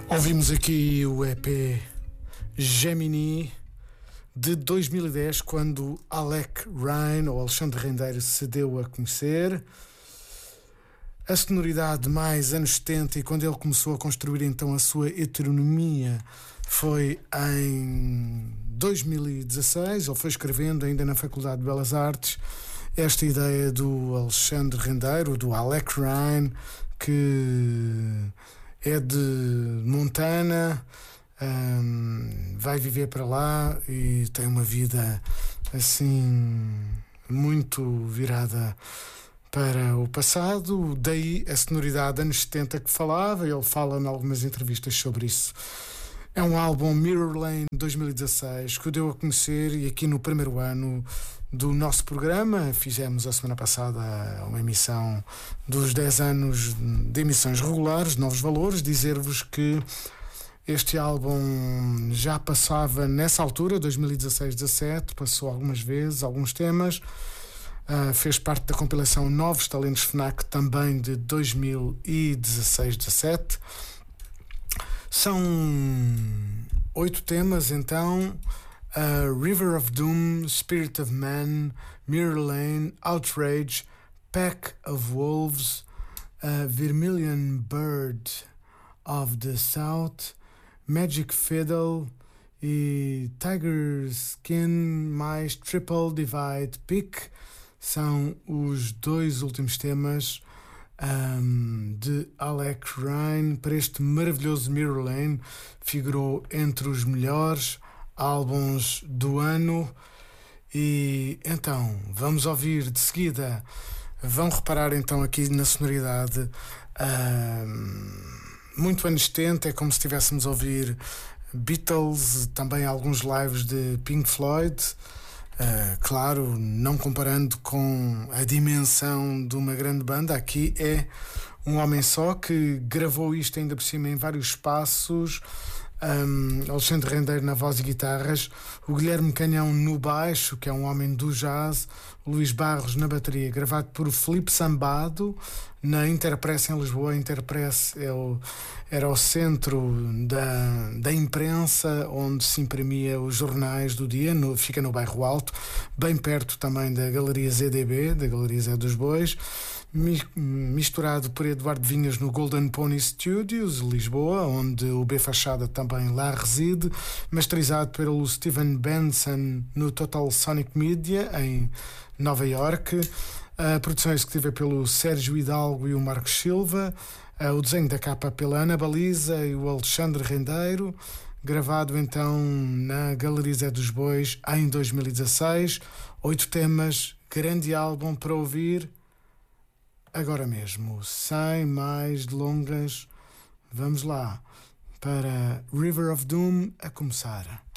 Ouvimos aqui o EP Gemini de 2010, quando Alec Ryan, ou Alexandre Rendeiro, se deu a conhecer. A sonoridade mais anos 70, e quando ele começou a construir então a sua heteronomia, foi em 2016. Ele foi escrevendo ainda na Faculdade de Belas Artes esta ideia do Alexandre Rendeiro, do Alec Ryan, que é de Montana, vai viver para lá e tem uma vida assim muito virada para o passado. Daí a sonoridade anos 70 que falava. Ele fala em algumas entrevistas sobre isso. É um álbum Mirror Lane 2016 que o deu a conhecer, e aqui no primeiro ano do nosso programa fizemos a semana passada uma emissão dos 10 anos de emissões regulares, Novos Valores. Dizer-vos que este álbum já passava nessa altura, 2016-17, passou algumas vezes, alguns temas. Fez parte da compilação Novos Talentos FNAC, também de 2016-17. São 8 temas então: River of Doom, Spirit of Man, Mirror Lane, Outrage, Pack of Wolves, Vermilion Bird of the South, Magic Fiddle e Tiger Skin mais Triple Divide Pick. São os 2 últimos temas de Alec Ryan para este maravilhoso Mirror Lane. Figurou entre os melhores álbuns do ano. E então vamos ouvir de seguida. Vão reparar então aqui na sonoridade, muito anos 70. É como se estivéssemos a ouvir Beatles, também alguns lives de Pink Floyd. Claro, não comparando com a dimensão de uma grande banda. Aqui é um homem só que gravou isto ainda por cima em vários espaços. Alexandre Rendeiro na voz e guitarras, o Guilherme Canhão no baixo, que é um homem do jazz, o Luís Barros na bateria, gravado por Filipe Sambado na Interpress em Lisboa. A Interpress era o centro da imprensa, onde se imprimia os jornais do dia. Fica no Bairro Alto, bem perto também da Galeria ZDB, da Galeria Zé dos Bois. Misturado por Eduardo Vinhas no Golden Pony Studios, Lisboa, onde o B Fachada também lá reside. Masterizado pelo Steven Benson no Total Sonic Media, em Nova York. A produção executiva pelo Sérgio Hidalgo e o Marcos Silva. O desenho da capa pela Ana Baliza e o Alexandre Rendeiro. Gravado então na Galeria Zé dos Bois em 2016. 8 temas, grande álbum para ouvir agora mesmo. Sem mais delongas, vamos lá para River of Doom a começar.